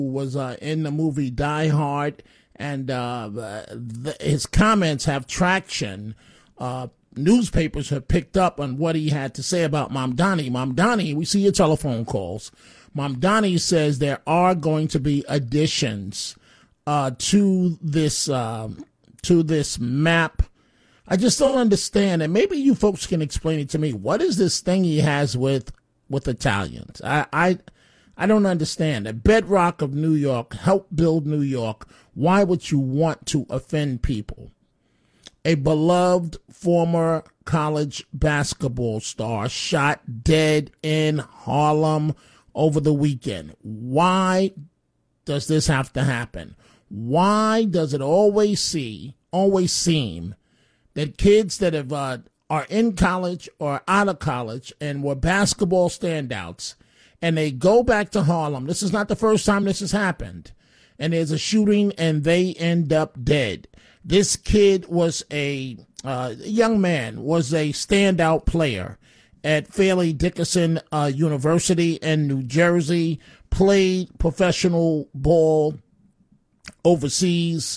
was in the movie Die Hard, and his comments have traction. Newspapers have picked up on what he had to say about Mamdani. Mamdani, we see your telephone calls. Mamdani says there are going to be additions to this map. I just don't understand, and maybe you folks can explain it to me. What is this thing he has with Italians? I don't understand. The bedrock of New York, help build New York. Why would you want to offend people? A beloved former college basketball star shot dead in Harlem over the weekend. Why does this have to happen? Why does it always seem that kids that are in college or out of college and were basketball standouts, and they go back to Harlem? This is not the first time this has happened. And there's a shooting and they end up dead. This kid was a young man, was a standout player at Fairleigh Dickinson University in New Jersey, played professional ball overseas.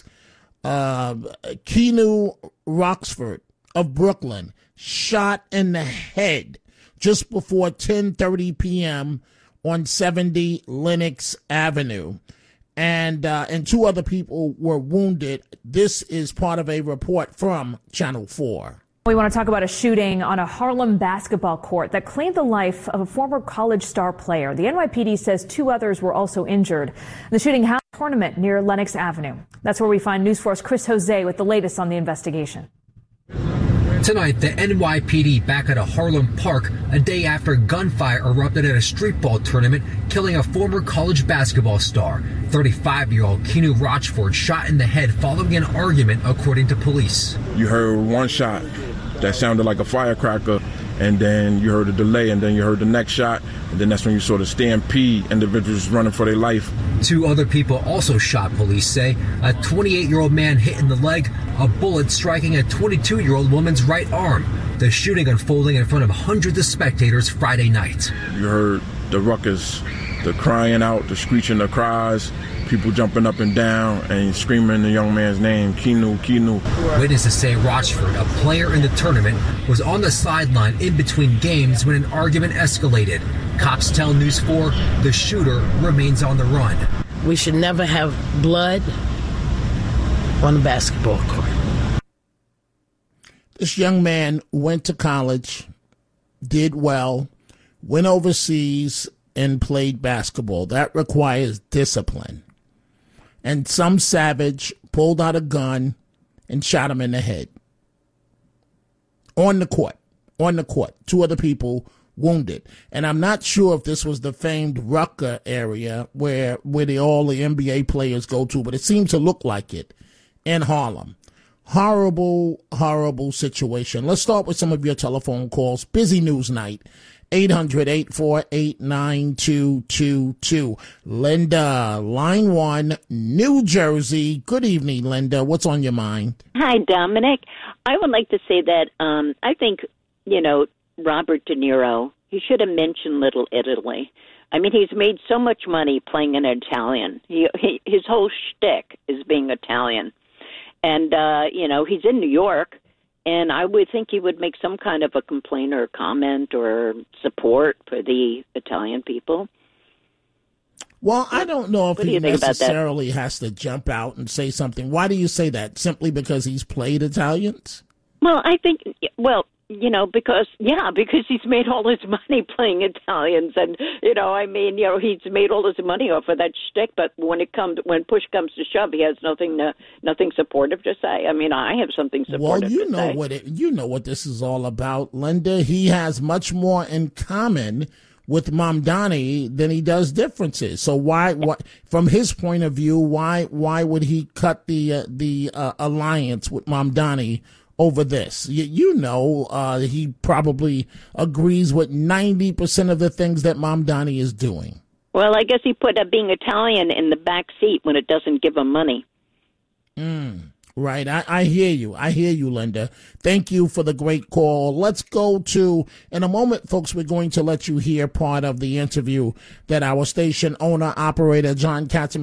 Keanu Roxford of Brooklyn shot in the head just before 10:30 p.m. on 70 Lenox Avenue. And two other people were wounded. This is part of a report from Channel 4. We want to talk about a shooting on a Harlem basketball court that claimed the life of a former college star player. The NYPD says 2 others were also injured. The shooting happened at a tournament near Lenox Avenue. That's where we find News 4's Chris Jose with the latest on the investigation. Tonight, the NYPD back at a Harlem park a day after gunfire erupted at a streetball tournament, killing a former college basketball star. 35-year-old Keanu Rochford shot in the head following an argument, according to police. You heard one shot that sounded like a firecracker, and then you heard a delay, and then you heard the next shot, and then that's when you saw the stampede, individuals running for their life. 2 other people also shot, police say. A 28-year-old man hit in the leg, a bullet striking a 22-year-old woman's right arm. The shooting unfolding in front of hundreds of spectators Friday night. You heard the ruckus, the crying out, the screeching, the cries, people jumping up and down and screaming the young man's name, Keanu, Keanu. Witnesses say Rochford, a player in the tournament, was on the sideline in between games when an argument escalated. Cops tell News 4 the shooter remains on the run. We should never have blood on the basketball court. This young man went to college, did well, went overseas, and played basketball. That requires discipline. And some savage pulled out a gun and shot him in the head. On the court. 2 other people wounded. And I'm not sure if this was the famed Rucker area where all the NBA players go to, but it seems to look like it in Harlem. Horrible, horrible situation. Let's start with some of your telephone calls. Busy news night. 800-848-9222. Linda, line 1, New Jersey. Good evening, Linda. What's on your mind? Hi, Dominic. I would like to say that I think, Robert De Niro, he should have mentioned Little Italy. I mean, he's made so much money playing an Italian. His whole shtick is being Italian. And, he's in New York. And I would think he would make some kind of a complaint or comment or support for the Italian people. Well, I don't know if he necessarily has to jump out and say something. Why do you say that? Simply because he's played Italians? Well, I think, because he's made all his money playing Italians. And, he's made all his money off of that shtick. But when push comes to shove, he has nothing supportive to say. I mean, I have something supportive to say. Well, you know what this is all about, Linda. He has much more in common with Mamdani than he does differences. So why from his point of view, why would he cut the alliance with Mamdani over this? He probably agrees with 90% of the things that Mamdani is doing. Well, I guess he put being Italian in the back seat when it doesn't give him money. Right. I hear you. I hear you, Linda. Thank you for the great call. Let's go to, in a moment, folks, we're going to let you hear part of the interview that our station owner, operator, John Katzenberg